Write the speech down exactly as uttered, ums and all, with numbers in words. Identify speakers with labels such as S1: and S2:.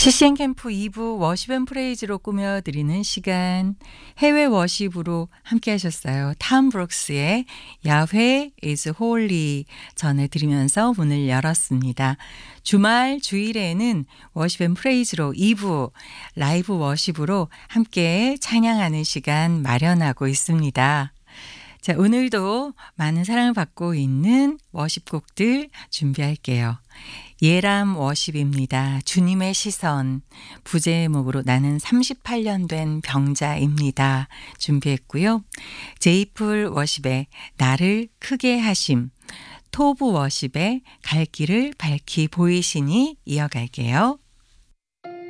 S1: 씨씨엔 캠프 이 부 워십 앤 프레이즈로 꾸며드리는 시간, 해외 워십으로 함께 하셨어요. 탐 브룩스의 야훼 is holy 전해드리면서 문을 열었습니다. 주말 주일에는 워십 앤 프레이즈로 이 부 라이브 워십으로 함께 찬양하는 시간 마련하고 있습니다. 자, 오늘도 많은 사랑을 받고 있는 워십곡들 준비할게요. 예람 워십입니다. 주님의 시선. 부제목으로 나는 삼십팔 년 된 병자입니다. 준비했고요. 제이풀 워십의 나를 크게 하심. 토브 워십의 갈 길을 밝히 보이시니 이어갈게요.